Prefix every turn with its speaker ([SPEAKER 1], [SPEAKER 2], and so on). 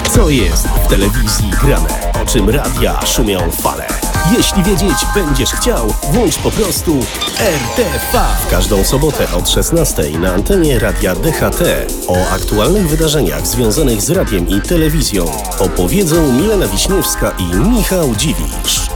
[SPEAKER 1] Co jest w telewizji grane? O czym radia szumią fale? Jeśli wiedzieć będziesz chciał, włącz po prostu RTV. W każdą sobotę od 16 na antenie radia DHT o aktualnych wydarzeniach związanych z radiem i telewizją opowiedzą Milena Wiśniewska i Michał Dziwisz.